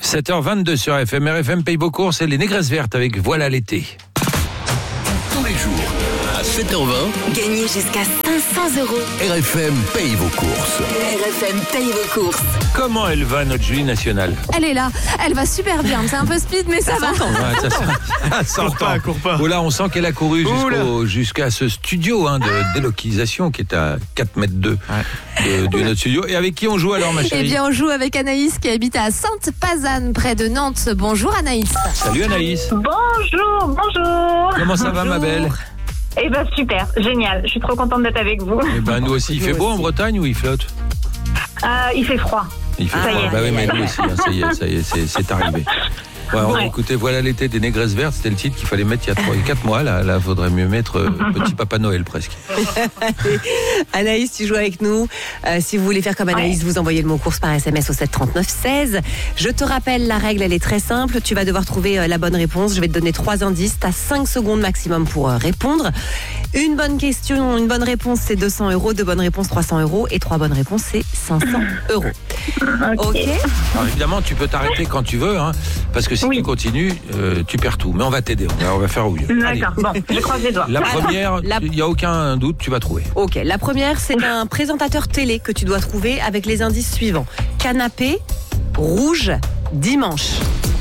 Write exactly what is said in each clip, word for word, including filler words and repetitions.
sept heures vingt-deux sur F M. R F M paye vos courses et les négresses vertes avec Voilà l'été. Tous les jours, à sept heures vingt, gagnez jusqu'à cinq cents euros. R F M paye vos courses. R F M paye vos courses. Comment elle va, notre Julie nationale? Elle est là, elle va super bien. C'est un peu speed, mais ça, ça va. Ouais, ça, ça, ça cours pas, cours pas. Oh là, on sent qu'elle a couru jusqu'au, jusqu'à ce studio hein, de délocalisation qui est à quatre mètres deux de, de notre studio. Et avec qui on joue alors, ma chérie? Eh bien, on joue avec Anaïs qui habite à Sainte-Pazanne, près de Nantes. Bonjour Anaïs. Salut Anaïs. Bonjour, bonjour. Comment ça va, ma belle? Eh ben super, génial. Je suis trop contente d'être avec vous. Eh ben nous aussi. Il fait beau en Bretagne ou il flotte? Euh, il fait froid. Il fait Ça froid. y est. Bah oui, mais nous aussi. Hein, ça y est, ça y est, c'est, c'est arrivé. Ouais, on Ouais. écoutez, Voilà l'été des négresses vertes, c'était le titre qu'il fallait mettre il y a trois, quatre mois. Là, là, faudrait mieux mettre euh, Petit Papa Noël presque. Anaïs, tu joues avec nous. Euh, si vous voulez faire comme Anaïs, vous envoyez le mot course par S M S au sept trente-neuf seize. Je te rappelle, la règle, elle est très simple. Tu vas devoir trouver euh, la bonne réponse. Je vais te donner trois indices. Tu as cinq secondes maximum pour euh, répondre. Une bonne question, une bonne réponse, c'est deux cents euros. Deux bonnes réponses, trois cents euros. Et trois bonnes réponses, c'est cinq cents euros. Ok. Alors évidemment, tu peux t'arrêter quand tu veux, hein, parce que si Oui. tu continues, euh, tu perds tout. Mais on va t'aider, on va, on va faire au mieux. Allez. D'accord, bon, je croise les doigts. La première, il la- n'y a aucun doute, tu vas trouver. Ok, la première, c'est un présentateur télé que tu dois trouver avec les indices suivants. Canapé, rouge, dimanche.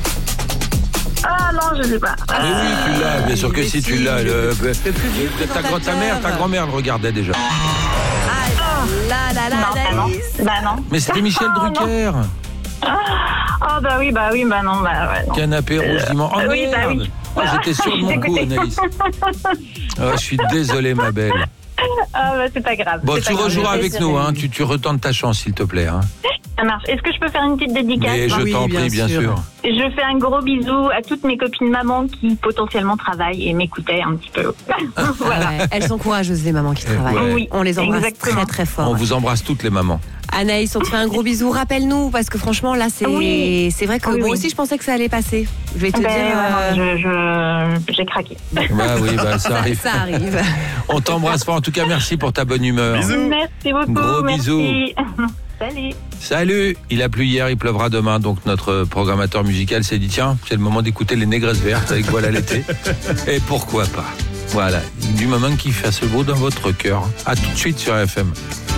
Ah non, je sais pas. Mais oui, tu l'as, bien sûr que si tu l'as. Le, le- ta, grand- ta mère, ta grand-mère le regardait déjà. Ah là là là Non, bah non. Anaïs. Bah non. Mais c'était Michel Oh, non. Drucker. Ah bah oui, bah oui, bah non, bah ouais, non. Canapé rouge dimanche. Oh oui, bah merde. oui. Oh, j'étais sûr de mon coup, Anaïs. Oh, je suis désolé, ma belle. Ah bah c'est pas grave. Bon, c'est tu pas grave, rejoueras je vais avec essayer. nous, hein. tu, tu retentes ta chance, s'il te plaît. Hein. Ça marche. Est-ce que je peux faire une petite dédicace? Mais je Oui, t'en bien prie, bien sûr. sûr. Je fais un gros bisou à toutes mes copines mamans qui potentiellement travaillent et m'écoutaient un petit peu. Voilà. Ouais, elles sont courageuses, les mamans qui Eh travaillent. ouais. Oui, On les embrasse exactement. très très fort. On vous embrasse toutes les mamans. Anaïs, on te fait un gros bisou. Rappelle-nous, parce que franchement, là, c'est Oui. c'est vrai que Oui, moi oui. aussi, je pensais que ça allait passer. Je vais te Ben, dire. euh, ouais, non, je, je, j'ai craqué. Bah oui, bah, ça arrive. Ça arrive. On t'embrasse fort. En tout cas, merci pour ta bonne humeur. Bisous. Merci beaucoup. Gros merci. bisous. Salut. Salut. Il a plu hier, il pleuvra demain. Donc notre programmateur musical s'est dit tiens, c'est le moment d'écouter les négresses vertes avec Voilà l'été. Et pourquoi pas. Voilà, du moment qui fasse beau dans votre cœur. À tout de suite sur F M.